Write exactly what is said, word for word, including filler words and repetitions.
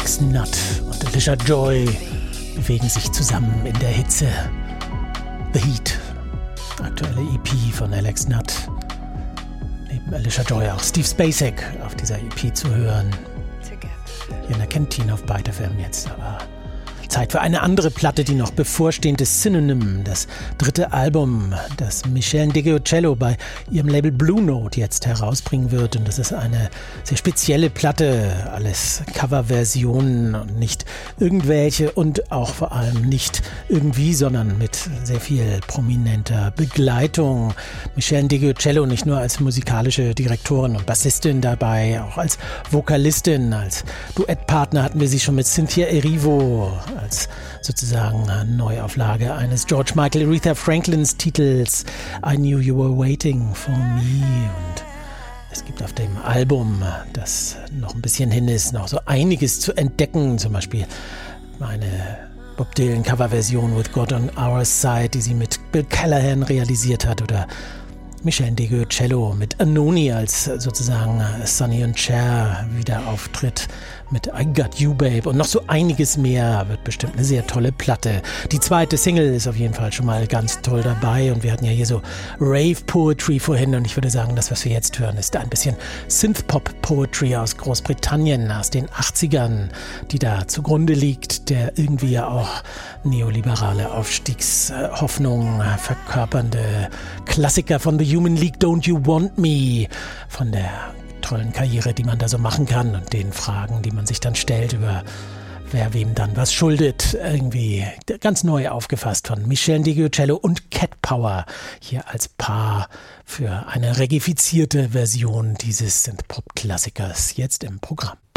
Alex Nutt und Alicia Joy bewegen sich zusammen in der Hitze. The Heat, aktuelle E P von Alex Nutt. Neben Alicia Joy auch Steve Spacek auf dieser E P zu hören. Hier in der Kantine auf Byte F M jetzt, aber Zeit für eine andere Platte, die noch bevorstehende Synonym, das dritte Album, das Michele Ndegeocello bei ihrem Label Blue Note jetzt herausbringen wird. Und das ist eine sehr spezielle Platte, alles Coverversionen und nicht irgendwelche und auch vor allem nicht irgendwie, sondern mit sehr viel prominenter Begleitung. Michele Ndegeocello nicht nur als musikalische Direktorin und Bassistin dabei, auch als Vokalistin, als Duettpartner hatten wir sie schon mit Cynthia Erivo, als sozusagen Neuauflage eines George Michael Aretha Franklins Titels I Knew You Were Waiting For Me. Und es gibt auf dem Album, das noch ein bisschen hin ist, noch so einiges zu entdecken. Zum Beispiel eine Bob Dylan Coverversion With God On Our Side, die sie mit Bill Callahan realisiert hat, oder Michele Ndegeocello mit Anoni als sozusagen Sonny und Cher wieder auftritt mit I Got You Babe und noch so einiges mehr. Wird bestimmt eine sehr tolle Platte. Die zweite Single ist auf jeden Fall schon mal ganz toll dabei und wir hatten ja hier so Rave Poetry vorhin und ich würde sagen, das, was wir jetzt hören, ist ein bisschen Synthpop Poetry aus Großbritannien aus den achtzigern, die da zugrunde liegt, der irgendwie ja auch neoliberale Aufstiegshoffnung verkörpernde Klassiker von The Human League, Don't You Want Me, von der tollen Karriere, die man da so machen kann und den Fragen, die man sich dann stellt über wer wem dann was schuldet, irgendwie ganz neu aufgefasst von Michele Ndegeocello und Cat Power hier als Paar für eine regifizierte Version dieses Synthpop-Klassikers jetzt im Programm.